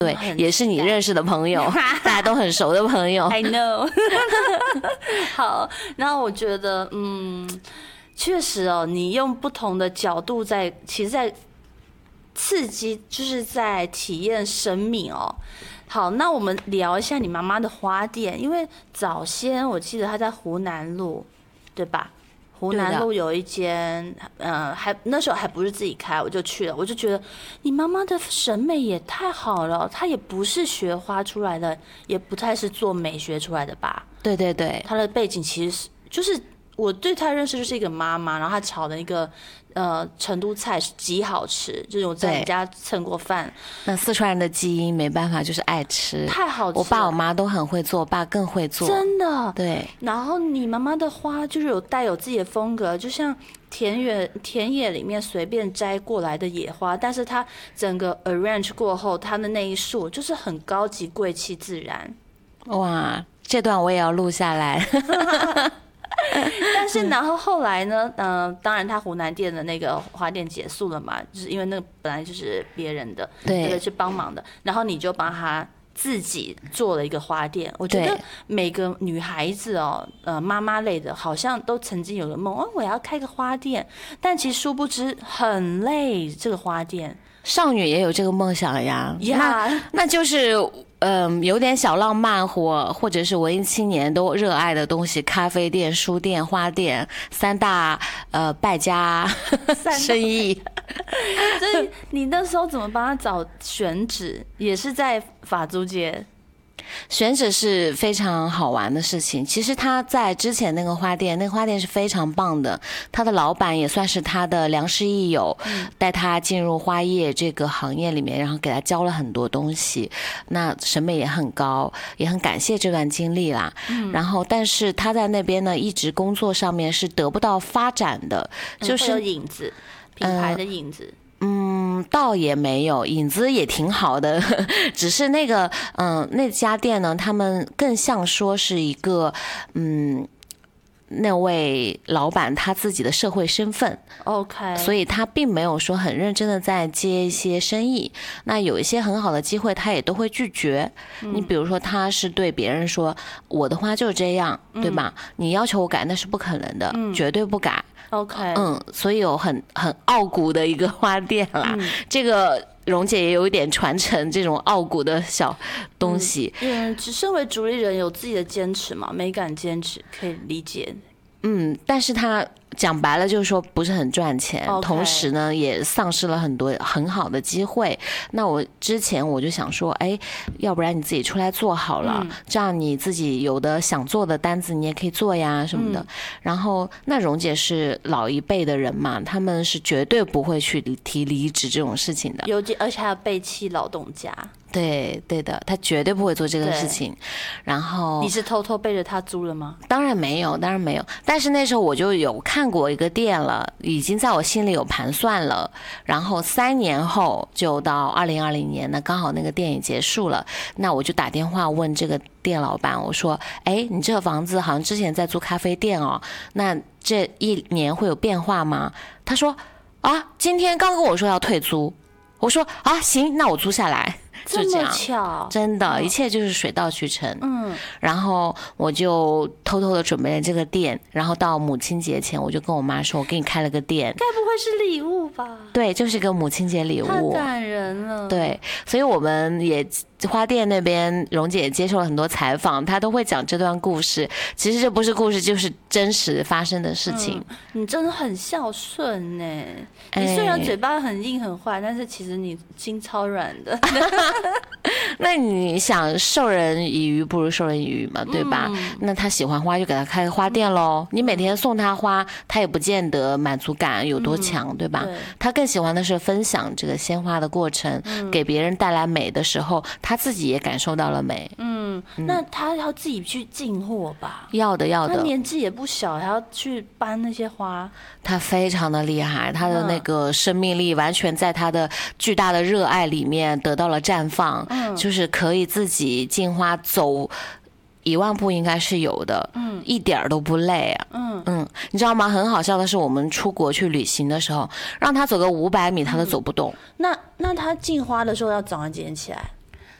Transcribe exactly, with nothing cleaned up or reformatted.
对，也是你认识的朋友，大家都很熟的朋友。 I know 。好，那我觉得，嗯，确实哦，你用不同的角度在，其实，在刺激，就是在体验生命哦。好，那我们聊一下你妈妈的花店，因为早先我记得她在湖南路，对吧？湖南路有一间，呃，还那时候还不是自己开，我就去了，我就觉得你妈妈的审美也太好了，她也不是学花出来的，也不太是做美学出来的吧？ 对对对， 她的背景其实是，就是我对她认识就是一个妈妈，然后她炒的一个呃成都菜是极好吃，就是我在人家蹭过饭。 那四川人的基因没办法，就是爱吃， 太好吃了。 我爸我妈都很会做，我爸更会做， 真的。 对。 然后你妈妈的花就是有带有自己的风格，就像田园田野里面随便摘过来的野花，但是它整个 arrange 过后，它的那一束就是很高级、贵气、自然。 哇，这段我也要录下来。 但是然后后来呢，嗯、呃，当然他湖南店的那个花店结束了嘛，就是因为那个本来就是别人的， 对， 那个是帮忙的，然后你就帮他自己做了一个花店。我觉得每个女孩子哦，呃，妈妈类的，好像都曾经有个梦，哦，我要开个花店，但其实殊不知很累，这个花店。 少女也有这个梦想呀， 呀， 那那就是嗯、呃，有点小浪漫或或者是文艺青年都热爱的东西，咖啡店、书店、花店三大呃败家生意。 所以你那时候怎么帮他找选址？也是在法租界。 选址是非常好玩的事情。其实他在之前那个花店，那个花店是非常棒的。他的老板也算是他的良师益友，带他进入花业这个行业里面，然后给他教了很多东西。那审美也很高，也很感谢这段经历啦。嗯、然后，但是他在那边呢，一直工作上面是得不到发展的，就是有影子，品牌的影子。 呃嗯，倒也没有，影子也挺好的，只是那个，嗯，那家店呢，他们更像说是一个，嗯，那位老板他自己的社会身份 ，OK， 所以他并没有说很认真的在接一些生意。那有一些很好的机会，他也都会拒绝。嗯、你比如说，他是对别人说，我的花就是这样，嗯、对吧？你要求我改，那是不可能的，嗯、绝对不改。 OK， 嗯，所以有很很傲骨的一个花店啦，嗯、这个蓉姐也有一点传承这种傲骨的小东西。 嗯，只身为主理人有自己的坚持嘛，美感坚持可以理解。 嗯，但是他讲白了就是说不是很赚钱， okay. 同时呢也丧失了很多很好的机会。那我之前我就想说，哎，要不然你自己出来做好了，嗯、这样你自己有的想做的单子你也可以做呀什么的。嗯、然后那蓉姐是老一辈的人嘛，他们是绝对不会去提离职这种事情的， 尤其而且还有背弃劳动家。 对对的，他绝对不会做这个事情。然后你是偷偷背着他租了吗？ 当然没有，当然没有。但是那时候我就有看过一个店了，已经在我心里有盘算了。然后三年后就到二零二零年，那刚好那个店也结束了。那我就打电话问这个店老板，我说：“哎，你这个房子好像之前在租咖啡店哦，那这一年会有变化吗？”他说：“啊，今天刚跟我说要退租。”我说：“啊，行，那我租下来。”就这样， 这么巧， 真的，嗯、一切就是水到渠成。 嗯， 然后我就偷偷的准备了这个店，然后到母亲节前，我就跟我妈说，我给你开了个店。 该不会是礼物吧？ 对，就是一个母亲节礼物。 太感人了。 对，所以我们也花店那边，蓉姐也接受了很多采访，她都会讲这段故事。其实这不是故事，就是真实发生的事情。 嗯、你真的很孝顺呢。你虽然嘴巴很硬很坏，但是其实你心超软的。 那你想授人以鱼不如授人以渔嘛，对吧？嗯、那他喜欢花就给他开个花店喽。你每天送他花，他也不见得满足感有多强，嗯、对吧？对，他更喜欢的是分享这个鲜花的过程，嗯、给别人带来美的时候，他自己也感受到了美。 嗯，嗯那他要自己去进货吧？ 要的，要的。 他年纪也不小，还要去搬那些花。 他非常的厉害，他的那个生命力完全在他的巨大的热爱里面得到了绽放，嗯、就是可以自己进花走一万步应该是有的，嗯，一点都不累啊，嗯嗯，你知道吗？很好笑的是，我们出国去旅行的时候，让他走个五百米，他都走不动。 嗯、那那他进花的时候要早上几点起来？